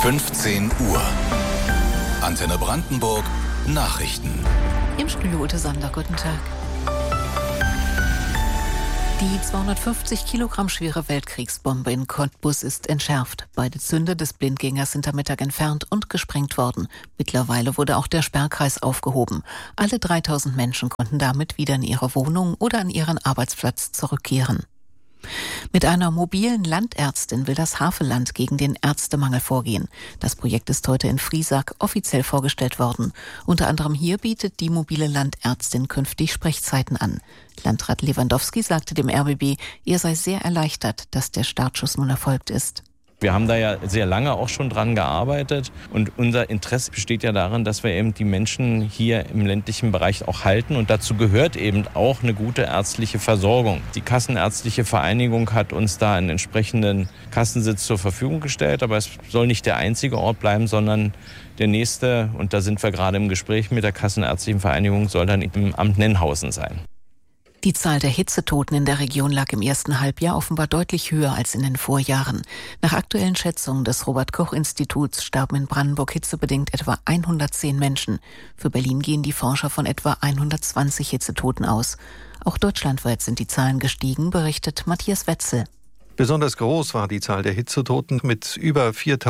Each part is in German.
15 Uhr. Antenne Brandenburg Nachrichten. Im Studio Ute Sander, guten Tag. Die 250 Kilogramm schwere Weltkriegsbombe in Cottbus ist entschärft. Beide Zünder des Blindgängers sind am Mittag entfernt und gesprengt worden. Mittlerweile wurde auch der Sperrkreis aufgehoben. Alle 3000 Menschen konnten damit wieder in ihre Wohnung oder an ihren Arbeitsplatz zurückkehren. Mit einer mobilen Landärztin will das Havelland gegen den Ärztemangel vorgehen. Das Projekt ist heute in Friesack offiziell vorgestellt worden. Unter anderem hier bietet die mobile Landärztin künftig Sprechzeiten an. Landrat Lewandowski sagte dem RBB, er sei sehr erleichtert, dass der Startschuss nun erfolgt ist. Wir haben da ja sehr lange auch schon dran gearbeitet und unser Interesse besteht ja darin, dass wir eben die Menschen hier im ländlichen Bereich auch halten und dazu gehört eben auch eine gute ärztliche Versorgung. Die Kassenärztliche Vereinigung hat uns da einen entsprechenden Kassensitz zur Verfügung gestellt, aber es soll nicht der einzige Ort bleiben, sondern der nächste, und da sind wir gerade im Gespräch mit der Kassenärztlichen Vereinigung, soll dann im Amt Nennhausen sein. Die Zahl der Hitzetoten in der Region lag im ersten Halbjahr offenbar deutlich höher als in den Vorjahren. Nach aktuellen Schätzungen des Robert-Koch-Instituts starben in Brandenburg hitzebedingt etwa 110 Menschen. Für Berlin gehen die Forscher von etwa 120 Hitzetoten aus. Auch deutschlandweit sind die Zahlen gestiegen, berichtet Matthias Wetzel. Besonders groß war die Zahl der Hitzetoten mit über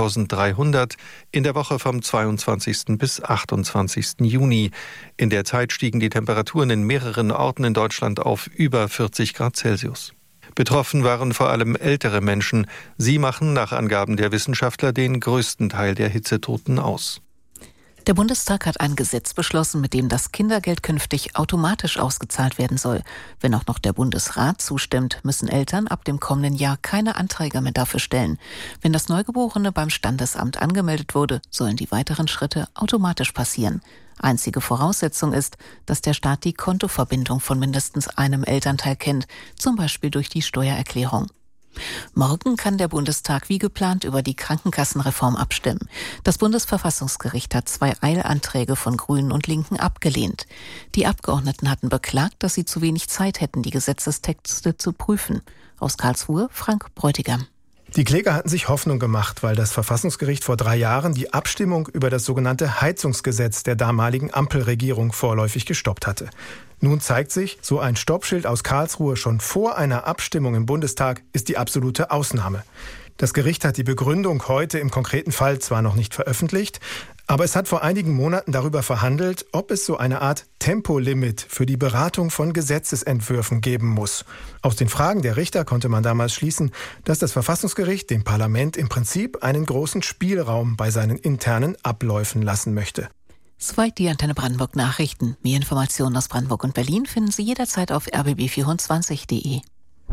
4.300 in der Woche vom 22. bis 28. Juni. In der Zeit stiegen die Temperaturen in mehreren Orten in Deutschland auf über 40 Grad Celsius. Betroffen waren vor allem ältere Menschen. Sie machen nach Angaben der Wissenschaftler den größten Teil der Hitzetoten aus. Der Bundestag hat ein Gesetz beschlossen, mit dem das Kindergeld künftig automatisch ausgezahlt werden soll. Wenn auch noch der Bundesrat zustimmt, müssen Eltern ab dem kommenden Jahr keine Anträge mehr dafür stellen. Wenn das Neugeborene beim Standesamt angemeldet wurde, sollen die weiteren Schritte automatisch passieren. Einzige Voraussetzung ist, dass der Staat die Kontoverbindung von mindestens einem Elternteil kennt, zum Beispiel durch die Steuererklärung. Morgen kann der Bundestag wie geplant über die Krankenkassenreform abstimmen. Das Bundesverfassungsgericht hat 2 Eilanträge von Grünen und Linken abgelehnt. Die Abgeordneten hatten beklagt, dass sie zu wenig Zeit hätten, die Gesetzestexte zu prüfen. Aus Karlsruhe, Frank Bräutigam. Die Kläger hatten sich Hoffnung gemacht, weil das Verfassungsgericht vor 3 Jahren die Abstimmung über das sogenannte Heizungsgesetz der damaligen Ampelregierung vorläufig gestoppt hatte. Nun zeigt sich, so ein Stoppschild aus Karlsruhe schon vor einer Abstimmung im Bundestag ist die absolute Ausnahme. Das Gericht hat die Begründung heute im konkreten Fall zwar noch nicht veröffentlicht, aber es hat vor einigen Monaten darüber verhandelt, ob es so eine Art Tempolimit für die Beratung von Gesetzesentwürfen geben muss. Aus den Fragen der Richter konnte man damals schließen, dass das Verfassungsgericht dem Parlament im Prinzip einen großen Spielraum bei seinen internen Abläufen lassen möchte. Soweit die Antenne Brandenburg Nachrichten. Mehr Informationen aus Brandenburg und Berlin finden Sie jederzeit auf rbb24.de.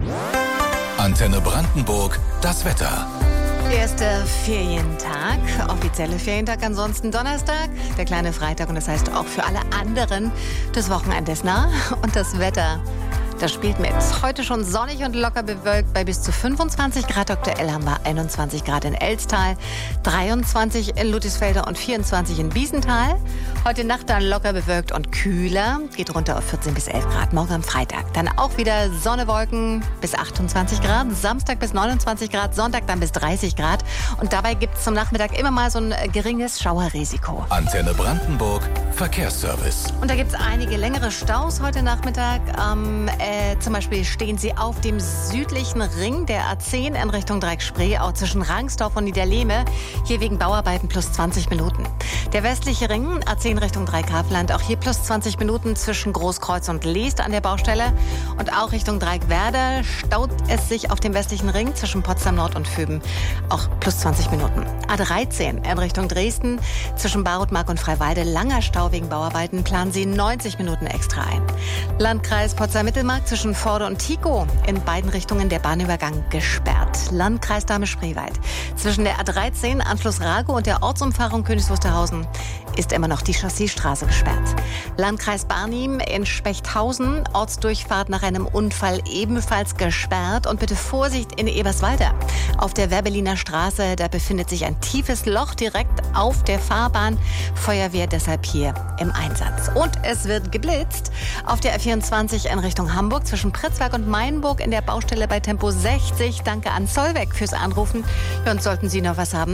Antenne Brandenburg, das Wetter. Erster Ferientag, offizielle Ferientag, ansonsten Donnerstag, der kleine Freitag und das heißt auch für alle anderen das Wochenende ist nah und das Wetter, das spielt mit. Heute schon sonnig und locker bewölkt bei bis zu 25 Grad. Aktuell haben wir 21 Grad in Elstal, 23 in Ludwigsfelde und 24 in Biesenthal. Heute Nacht dann locker bewölkt und kühler, geht runter auf 14 bis 11 Grad. Morgen am Freitag dann auch wieder Sonne, Wolken bis 28 Grad. Samstag bis 29 Grad, Sonntag dann bis 30 Grad. Und dabei gibt es zum Nachmittag immer mal so ein geringes Schauerrisiko. Antenne Brandenburg, Verkehrsservice. Und da gibt es einige längere Staus heute Nachmittag. Zum Beispiel stehen sie auf dem südlichen Ring der A10 in Richtung Dreieck-Spreeau zwischen Rangsdorf und Niederlehme. Hier wegen Bauarbeiten plus 20 Minuten. Der westliche Ring, A10 Richtung Dreieck-Havelland, auch hier plus 20 Minuten zwischen Großkreuz und Leest an der Baustelle. Und auch Richtung Dreieck-Werder staut es sich auf dem westlichen Ring zwischen Potsdam Nord und Vöben. Auch plus 20 Minuten. A13 in Richtung Dresden zwischen Barutmark und Freiwalde. Langer Stau wegen Bauarbeiten, planen Sie 90 Minuten extra ein. Landkreis Potsdam-Mittelmark zwischen Vorde und Tico in beiden Richtungen der Bahnübergang gesperrt. Landkreis Dahme-Spreewald zwischen der A13 Anschluss Rago und der Ortsumfahrung Königs Wusterhausen ist immer noch die Chassisstraße gesperrt. Landkreis Barnim in Spechthausen, Ortsdurchfahrt nach einem Unfall ebenfalls gesperrt. Und bitte Vorsicht in Eberswalde. Auf der Werbeliner Straße, da befindet sich ein tiefes Loch direkt auf der Fahrbahn. Feuerwehr deshalb hier im Einsatz. Und es wird geblitzt auf der A24 in Richtung Hamburg zwischen Pritzberg und Mainburg in der Baustelle bei Tempo 60. Danke an Zollweg fürs Anrufen. Ja, und sollten Sie noch was haben,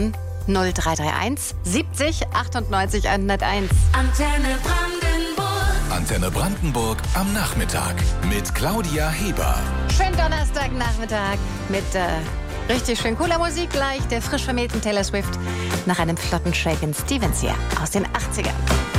0331 70 98 101. Antenne Brandenburg. Antenne Brandenburg am Nachmittag mit Claudia Heber. Schönen Donnerstagnachmittag mit richtig schön cooler Musik gleich, der frisch vermählten Taylor Swift nach einem flotten Shakin' Stevens hier aus den 80ern.